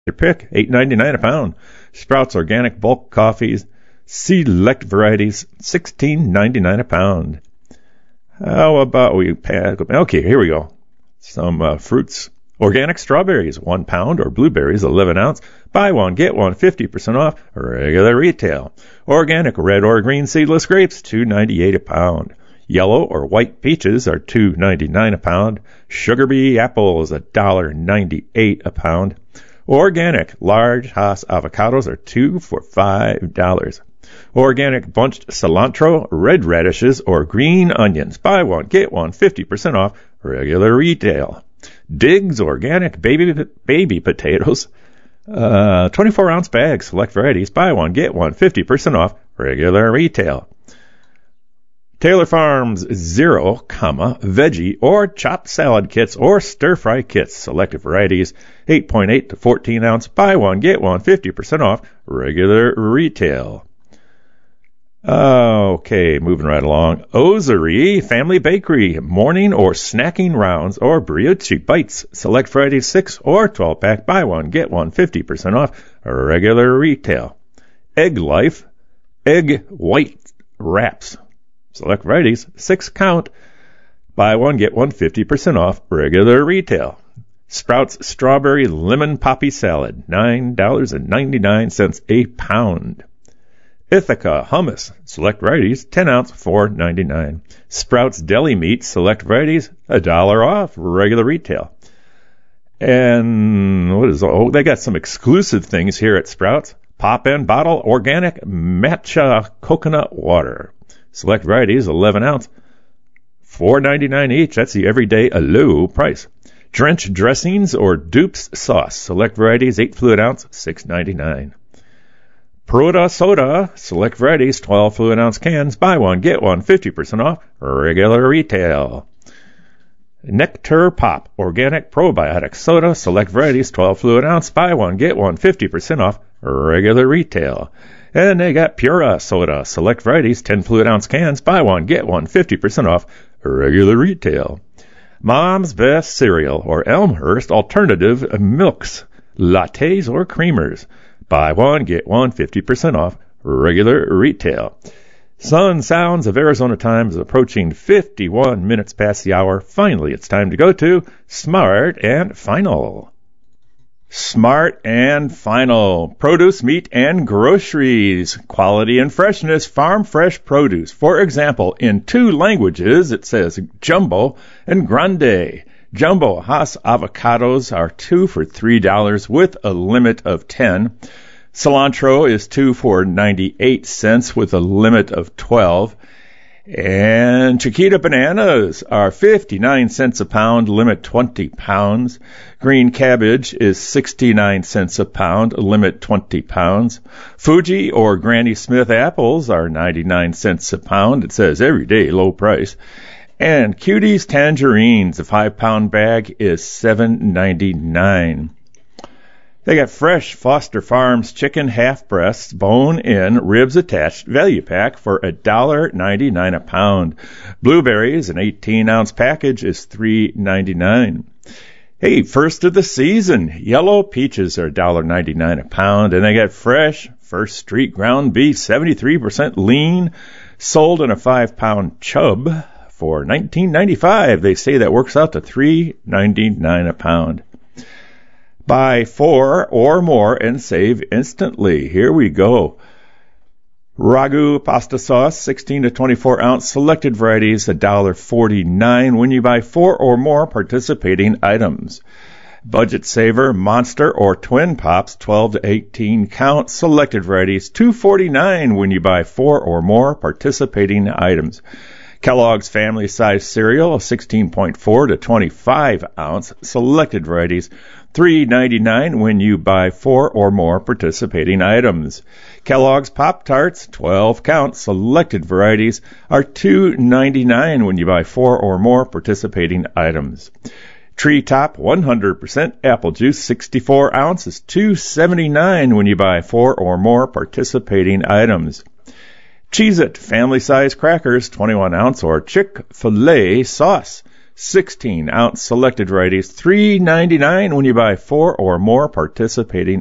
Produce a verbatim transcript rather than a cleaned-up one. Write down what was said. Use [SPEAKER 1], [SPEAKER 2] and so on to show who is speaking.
[SPEAKER 1] Your pick, eight ninety-nine a pound. Sprouts Organic Bulk Coffees, select varieties, sixteen ninety-nine a pound. How about we pack? Okay, here we go. Some uh, fruits. Organic strawberries, one pound, or blueberries, eleven ounce. Buy one, get one, fifty percent off, regular retail. Organic red or green seedless grapes, two ninety-eight a pound. Yellow or white peaches are two ninety-nine a pound. Sugar bee apples, one ninety-eight a pound. Organic large Hass avocados are two for five dollars. Organic bunched cilantro, red radishes, or green onions. Buy one, get one, fifty percent off, regular retail. Diggs Organic baby baby potatoes, uh, twenty-four ounce bags, select varieties. Buy one, get one, fifty percent off, regular retail. Taylor Farms Zero, comma, veggie or chopped salad kits or stir-fry kits, selected varieties, eight point eight to fourteen ounce. Buy one, get one, fifty percent off, regular retail. Okay, moving right along. Osery Family Bakery, morning or snacking rounds or brioche bites. Select varieties six or twelve pack. Buy one, get one, fifty percent off, regular retail. Egg Life, egg white wraps. Select varieties, six count. Buy one, get one, fifty percent off, regular retail. Sprouts Strawberry Lemon Poppy Salad, nine ninety-nine a pound. Ithaca Hummus, select varieties, ten ounce, four ninety-nine. Sprouts Deli Meat, select varieties, a dollar off, regular retail. And what is, oh, they got some exclusive things here at Sprouts. Pop and Bottle Organic Matcha Coconut Water. Select varieties, eleven ounce, four ninety-nine each. That's the everyday low price. Drench Dressings or Dupes Sauce. Select varieties, eight fluid ounce, six ninety-nine. Proda Soda, select varieties, twelve fluid ounce cans. Buy one, get one, fifty percent off, regular retail. Nectar Pop, Organic Probiotic Soda, select varieties, twelve fluid ounce. Buy one, get one, fifty percent off, regular retail. And they got Pura Soda, select varieties, ten fluid ounce cans. Buy one, get one, fifty percent off, regular retail. Mom's Best Cereal or Elmhurst Alternative Milks, lattes or creamers. Buy one, get one, fifty percent off, regular retail. Sun Sounds of Arizona Time is approaching fifty-one minutes past the hour. Finally, it's time to go to Smart and Final. Smart and Final. Produce, meat, and groceries. Quality and freshness. Farm fresh produce. For example, in two languages, it says jumbo and grande. Jumbo Hass avocados are two for three dollars with a limit of ten. Cilantro is two for ninety-eight cents with a limit of twelve. And Chiquita bananas are fifty-nine cents a pound, limit twenty pounds. Green cabbage is sixty-nine cents a pound, limit twenty pounds. Fuji or Granny Smith apples are ninety-nine cents a pound. It says everyday low price. And Cuties tangerines, a five-pound bag is seven ninety-nine. They got fresh Foster Farms chicken half breasts, bone in, ribs attached, value pack for one dollar ninety-nine a pound. Blueberries, an eighteen ounce package, is three ninety-nine. Hey, first of the season, yellow peaches are one dollar ninety-nine a pound, and they got fresh First Street ground beef, seventy-three percent lean, sold in a five-pound chub for nineteen ninety-five. They say that works out to three ninety-nine a pound. Buy four or more and save instantly. Here we go. Ragu pasta sauce, sixteen to twenty-four ounce, selected varieties, one dollar forty-nine when you buy four or more participating items. Budget Saver, Monster, or Twin Pops, twelve to eighteen count, selected varieties, two forty-nine when you buy four or more participating items. Kellogg's Family Size Cereal, sixteen point four to twenty-five ounce, selected varieties, three ninety-nine when you buy four or more participating items. Kellogg's Pop-Tarts, twelve count, selected varieties, are two ninety-nine when you buy four or more participating items. Treetop one hundred percent apple juice, sixty-four ounces, two seventy-nine when you buy four or more participating items. Cheez-It family size crackers, twenty-one ounce, or Chick-fil-A sauce, sixteen ounce selected varieties, three ninety-nine when you buy four or more participating